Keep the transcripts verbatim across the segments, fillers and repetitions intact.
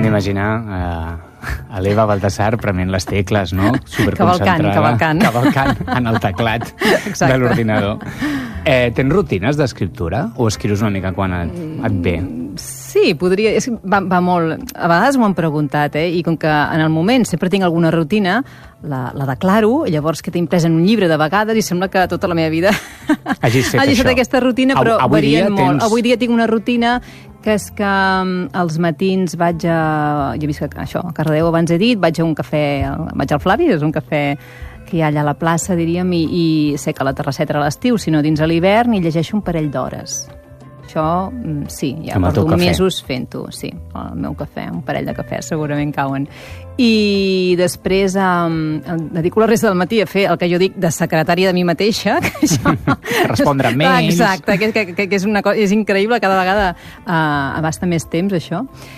d'imaginar uh, a l'Eva Baltasar prement les tecles, no? Superconcentrada. Cavalcant, cavalcant. Cavalcant en el teclat de l'ordinador. Eh, tens rutines d'escriptura o escrius una mica quan et, et ve? Sí, podria... És, va, va molt... A vegades m'ho han preguntat, eh? I com que en el moment sempre tinc alguna rutina, la, la declaro, llavors que t'he imprès en un llibre de vegades i sembla que tota la meva vida hagis fet hagi estat aquesta rutina, però avui varien molt. Tens... Avui dia tinc una rutina que és que als matins vaig a... Jo visc a, això, a Cardedeu, abans he dit, vaig a un cafè, vaig al Flavi, és un cafè que hi ha allà a la plaça, diríem, i, i sé que la terrasseta era a l'estiu, sinó dins a l'hivern, i llegeixo un parell d'hores. Això, sí, ja porto mesos fent-ho, sí, el meu cafè, un parell de cafès segurament cauen. I després um, dedico la resta del matí a fer el que jo dic de secretària de mi mateixa. Que això... Respondre a mails. Exacte, que, que, que, que és, una cosa, és increïble, cada vegada uh, abasta més temps, això.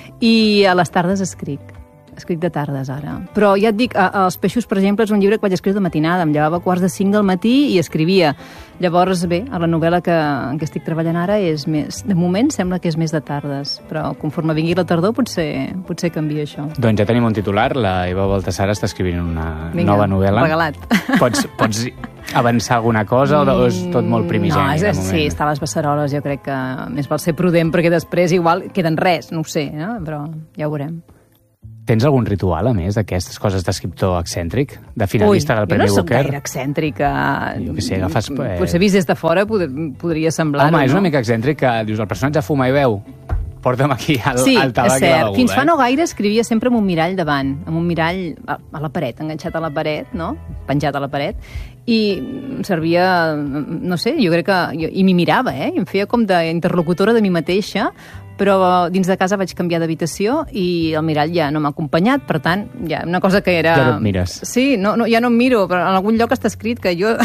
I a les tardes escric. Escric de tardes, ara. Però ja et dic, Els peixos, per exemple, és un llibre que vaig escriure de matinada. Em llevava a quarts de cinc del matí i escrivia. Llavors, bé, a la novel·la que, en què estic treballant ara és més... De moment sembla que és més de tardes, però conforme vingui la tardor potser, potser canvia això. Doncs ja tenim un titular. La Eva Baltasar està escrivint una Vinga, nova novel·la. Regalat. Pots, pots avançar alguna cosa o és tot molt primigeni? No, és, sí, està a les beceroles. Jo crec que més val ser prudent perquè després igual queden res, no ho sé, no? Però ja ho veurem. Tens algun ritual, a més, d'aquestes coses d'escriptor excèntric? De finalista Ui, del Premi Booker? Ui, jo no soc gaire excèntrica. Jo què sé, agafes... Eh... Potser vist des de fora pod podria semblar-ho, Home, és no? una mica excèntric que dius, el personatge fuma i veu. Porta'm aquí al, sí, al tabac i la beguda. Fins eh? fa no gaire escrivia sempre amb un mirall davant, amb un mirall a, a la paret, enganxat a la paret, no? Penjat a la paret, i em servia, no sé, jo crec que... Jo, i m'hi mirava, eh? I em feia com d'interlocutora de mi mateixa, però dins de casa vaig canviar d'habitació i el mirall ja no m'ha acompanyat, per tant, ja una cosa que era... Ja no et mires. Sí, no, no, ja no em miro, però en algun lloc està escrit que jo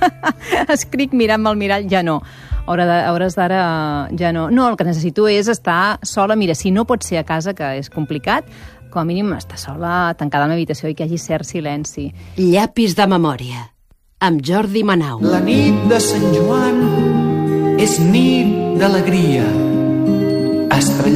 escric mirant-me al mirall, ja no. A hores d'ara ja no. No, el que necessito és estar sola. Mira, si no pot ser a casa, que és complicat, com a mínim estar sola, tancada a la meva habitació i que hi hagi cert silenci. Llapis de memòria, amb Jordi Manau. La nit de Sant Joan és nit d'alegria. Estrellada